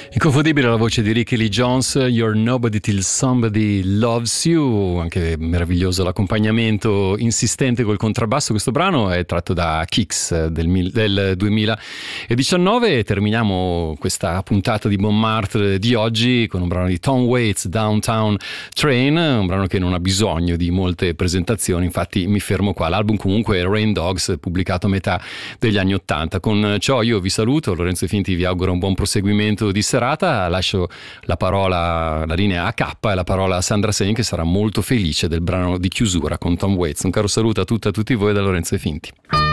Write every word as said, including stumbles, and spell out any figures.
Inconfondibile la voce di Ricky Lee Jones, You're Nobody Till Somebody Loves You, anche meraviglioso l'accompagnamento insistente col contrabbasso. Questo brano è tratto da Kicks del, mil- del duemiladiciannove e terminiamo questa puntata di Montmartre di oggi con un brano di Tom Waits, Downtown Train, un brano che non ha bisogno di molte presentazioni, infatti mi fermo qua. L'album comunque è Rain Dogs, pubblicato a metà degli anni Ottanta. Con ciò io vi saluto, Lorenzo Finti vi auguro un buon proseguimento di serata. Lascio la parola, la linea a K e la parola a Sandra Sen, che sarà molto felice del brano di chiusura con Tom Waits. Un caro saluto a tutte e a tutti voi da Lorenzo Finti.